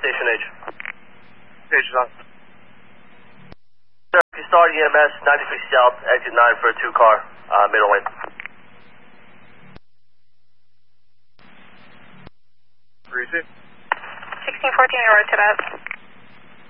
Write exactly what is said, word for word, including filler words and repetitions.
station H. Station on. Sir, if you start E M S, ninety-six South, exit nine for a two car, uh, middle lane. Receive. sixteen fourteen, you're right to that.